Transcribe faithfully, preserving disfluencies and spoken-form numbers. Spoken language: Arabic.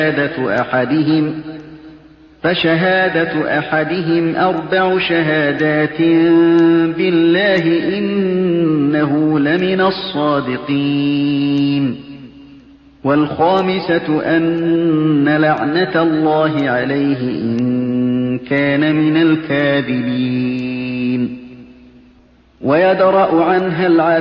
فشهادة أحدهم فشهادة أحدهم أربع شهادات بالله إنه لمن الصادقين والخامسة أن لعنة الله عليه إن كان من الكاذبين ويدرأ عنها العذاب